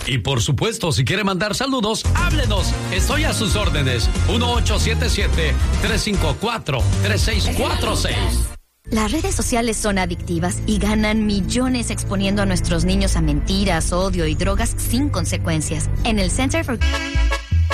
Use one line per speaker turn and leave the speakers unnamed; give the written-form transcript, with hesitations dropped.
Y por supuesto, si quiere mandar saludos, háblenos. Estoy a sus órdenes. 1877-354-3646.
Las redes sociales son adictivas y ganan millones exponiendo a nuestros niños a mentiras, odio y drogas sin consecuencias. En el Center for